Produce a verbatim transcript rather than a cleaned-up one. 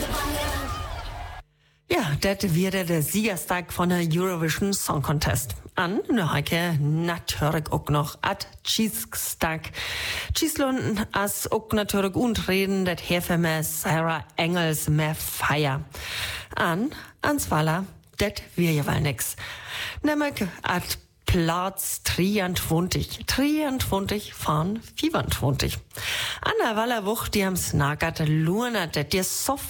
Ja, das wäre der Siegerstag von der Eurovision Song Contest. An, ne heike, natürlich auch noch at Cheese-Stag. Cheeslund as auch natürlich untreten, dat hefe me Sarah Engels me feier. An, ans Waller, dat wär ja wohl nix. Nämlich at Platz dreiundzwanzig. dreiundzwanzig von vierundzwanzig. An der Wallerwucht, die haben's nagert, lurnert, dat dir so